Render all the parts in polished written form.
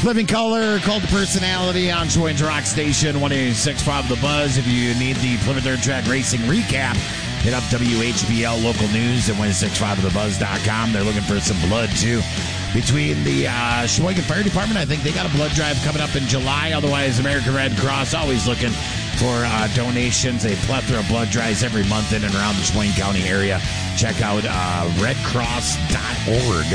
Living Color, Cult of Personality on Sheboygan's Rock Station, 106.5 The Buzz. If you need the Plymouth Dirt Track Racing recap, hit up WHBL Local News at 106.5thebuzz.com. They're looking for some blood, too. Between the Sheboygan Fire Department, I think they got a blood drive coming up in July. Otherwise, American Red Cross always looking for donations. A plethora of blood drives every month in and around the Sheboygan County area. Check out redcross.org,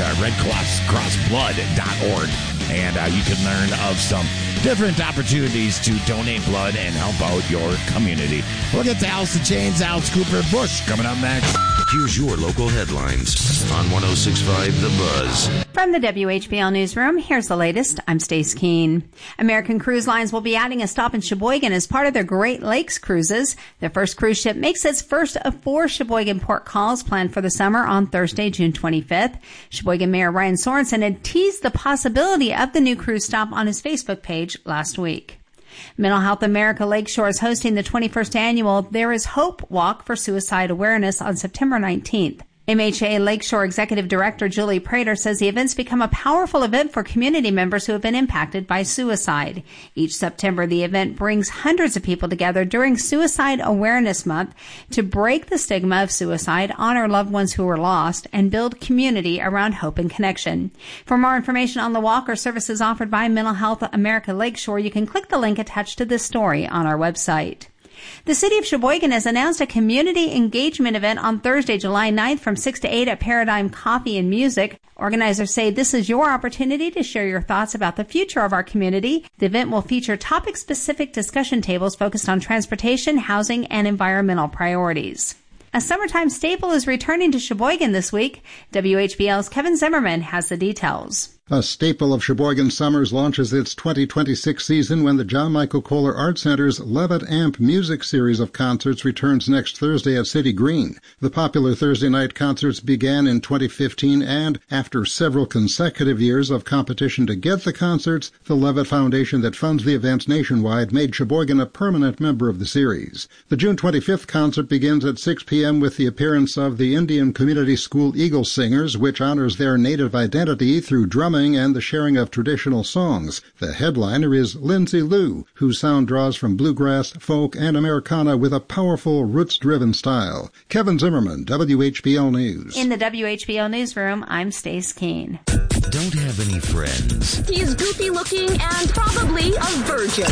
redcrossblood.org, and you can learn of some different opportunities to donate blood and help out your community. We'll get to Alice in Chains, Alex Cooper, Bush coming up next. Here's your local headlines on 106.5 The Buzz. From the WHBL Newsroom, here's the latest. I'm Stace Keene. American Cruise Lines will be adding a stop in Sheboygan as part of their Great Lakes cruises. The first cruise ship makes its first of 4 Sheboygan port calls planned for the summer on Thursday, June 25th. Sheboygan Mayor Ryan Sorensen had teased the possibility of the new cruise stop on his Facebook page last week. Mental Health America Lakeshore is hosting the 21st annual There Is Hope Walk for Suicide Awareness on September 19th. MHA Lakeshore Executive Director Julie Prater says the events become a powerful event for community members who have been impacted by suicide. Each September, the event brings hundreds of people together during Suicide Awareness Month to break the stigma of suicide, honor loved ones who were lost, and build community around hope and connection. For more information on the walk or services offered by Mental Health America Lakeshore, you can click the link attached to this story on our website. The City of Sheboygan has announced a community engagement event on Thursday, July 9th from 6 to 8 at Paradigm Coffee and Music. Organizers say this is your opportunity to share your thoughts about the future of our community. The event will feature topic-specific discussion tables focused on transportation, housing, and environmental priorities. A summertime staple is returning to Sheboygan this week. WHBL's Kevin Zimmerman has the details. A staple of Sheboygan Summers launches its 2026 season when the John Michael Kohler Art Center's Levitt Amp Music Series of concerts returns next Thursday at City Green. The popular Thursday night concerts began in 2015, and after several consecutive years of competition to get the concerts, the Levitt Foundation that funds the events nationwide made Sheboygan a permanent member of the series. The June 25th concert begins at 6 p.m. with the appearance of the Indian Community School Eagle Singers, which honors their native identity through drumming and the sharing of traditional songs. The headliner is Lindsay Lou, whose sound draws from bluegrass, folk, and Americana with a powerful, roots-driven style. Kevin Zimmerman, WHBL News. In the WHBL Newsroom, I'm Stace Keene. Don't have any friends. He's goofy-looking and probably a virgin.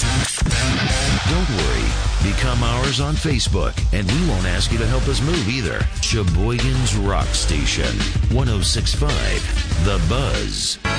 Don't worry. Become ours on Facebook, and we won't ask you to help us move either. Sheboygan's Rock Station, 106.5 The Buzz.